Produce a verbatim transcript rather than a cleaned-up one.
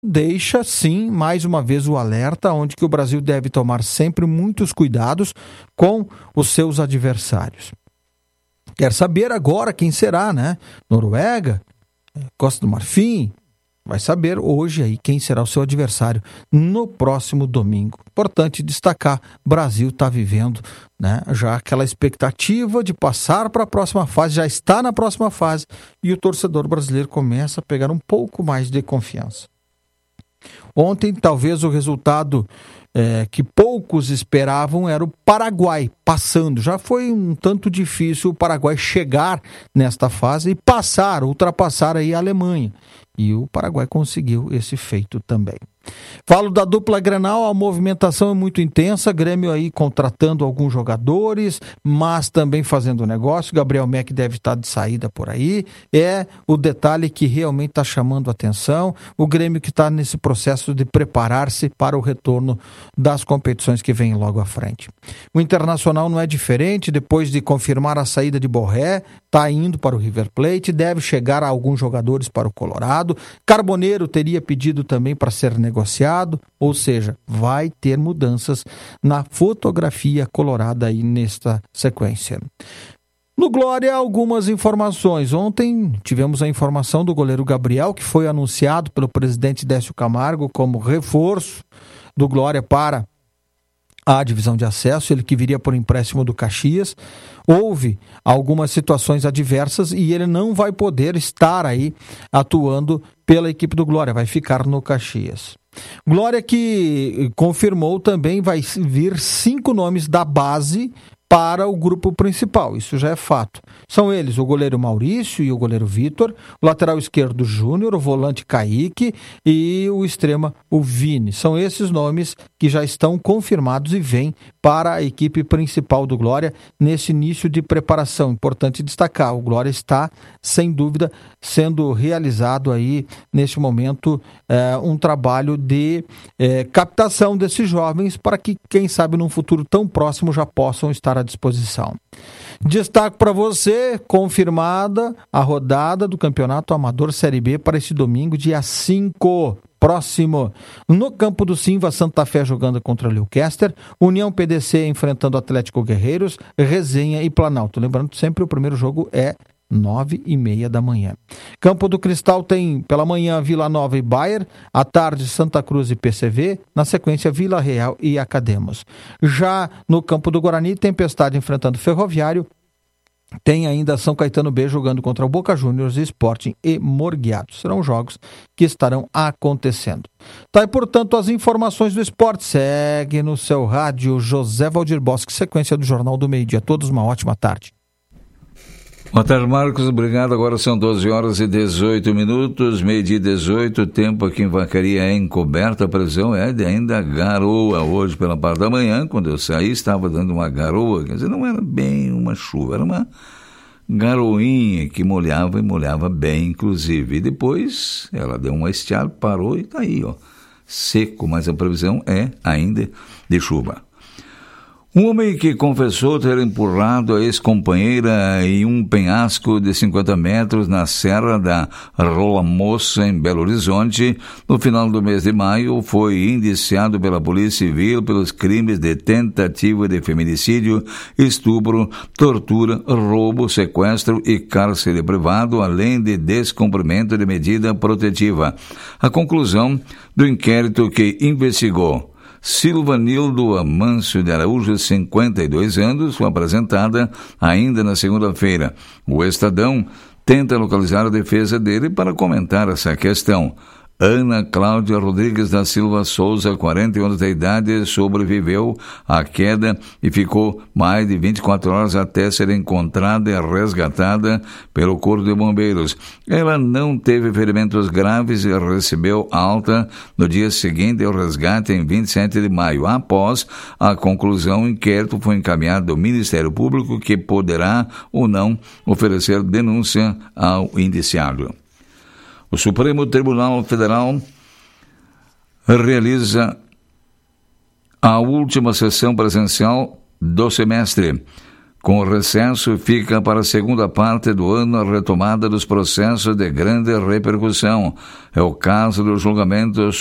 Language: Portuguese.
deixa, sim, mais uma vez o alerta, onde que o Brasil deve tomar sempre muitos cuidados com os seus adversários. Quer saber agora quem será, né? Noruega, Costa do Marfim, vai saber hoje aí quem será o seu adversário no próximo domingo. Importante destacar, o Brasil está vivendo, né, já aquela expectativa de passar para a próxima fase, já está na próxima fase e o torcedor brasileiro começa a pegar um pouco mais de confiança. Ontem, talvez o resultado é, que poucos esperavam era o Paraguai passando. Já foi um tanto difícil o Paraguai chegar nesta fase e passar, ultrapassar aí a Alemanha. E o Paraguai conseguiu esse feito também. Falo da dupla Grenal, a movimentação é muito intensa, Grêmio aí contratando alguns jogadores, mas também fazendo negócio. Gabriel Meck deve estar de saída por aí, é o detalhe que realmente está chamando a atenção. O Grêmio que está nesse processo de preparar-se para o retorno das competições que vêm logo à frente. O Internacional não é diferente, depois de confirmar a saída de Borré, está indo para o River Plate, deve chegar a alguns jogadores para o Colorado. Carboneiro teria pedido também para ser negociado, ou seja, vai ter mudanças na fotografia colorada aí nesta sequência. No Glória, algumas informações. Ontem tivemos a informação do goleiro Gabriel, que foi anunciado pelo presidente Décio Camargo como reforço do Glória para a divisão de acesso, ele que viria por empréstimo do Caxias. Houve algumas situações adversas e ele não vai poder estar aí atuando pela equipe do Glória, vai ficar no Caxias. Glória que confirmou também vai vir cinco nomes da base para o grupo principal, isso já é fato. São eles o goleiro Maurício e o goleiro Vitor, o lateral esquerdo Júnior, o volante Kaique e o extrema o Vini. São esses nomes que já estão confirmados e vêm para a equipe principal do Glória nesse início de preparação. Importante destacar, o Glória está, sem dúvida, sendo realizado aí, neste momento, é, um trabalho de é, captação desses jovens para que, quem sabe, num futuro tão próximo já possam estar à disposição. Destaco para você, confirmada a rodada do Campeonato Amador Série B para esse domingo, dia cinco. Próximo, no campo do Simva, Santa Fé jogando contra o Leocaster, União P D C enfrentando Atlético Guerreiros, Resenha e Planalto. Lembrando, sempre o primeiro jogo é nove e meia da manhã. Campo do Cristal tem pela manhã Vila Nova e Bayer, à tarde Santa Cruz e P C V, na sequência Vila Real e Academos. Já no campo do Guarani, Tempestade enfrentando Ferroviário, tem ainda São Caetano B jogando contra o Boca Juniors, Sporting e Morguiato. Serão jogos que estarão acontecendo. Tá, e portanto as informações do esporte. Segue no seu rádio José Valdir Bosque, sequência do Jornal do Meio-Dia. Todos uma ótima tarde. Boa tarde, Marcos, obrigado. Agora são doze horas e dezoito minutos, meio-dia e dezoito, tempo aqui em Vacaria é encoberta, a previsão é de ainda garoa. Hoje pela parte da manhã, quando eu saí, estava dando uma garoa, quer dizer, não era bem uma chuva, era uma garoinha que molhava e molhava bem, inclusive. E depois ela deu uma estiada, parou e tá aí, ó, seco, mas a previsão é ainda de chuva. Um homem que confessou ter empurrado a ex-companheira em um penhasco de cinquenta metros na Serra da Rola Moça, em Belo Horizonte, no final do mês de maio, foi indiciado pela Polícia Civil pelos crimes de tentativa de feminicídio, estupro, tortura, roubo, sequestro e cárcere privado, além de descumprimento de medida protetiva. A conclusão do inquérito que investigou Silvanildo Amâncio de Araújo, cinquenta e dois anos, foi apresentada ainda na segunda-feira. O Estadão tenta localizar a defesa dele para comentar essa questão. Ana Cláudia Rodrigues da Silva Souza, quarenta anos de idade, sobreviveu à queda e ficou mais de vinte e quatro horas até ser encontrada e resgatada pelo Corpo de Bombeiros. Ela não teve ferimentos graves e recebeu alta no dia seguinte ao resgate em vinte e sete de maio. Após a conclusão, o inquérito foi encaminhado ao Ministério Público, que poderá ou não oferecer denúncia ao indiciado. O Supremo Tribunal Federal realiza a última sessão presencial do semestre. Com o recesso, fica para a segunda parte do ano a retomada dos processos de grande repercussão. É o caso dos julgamentos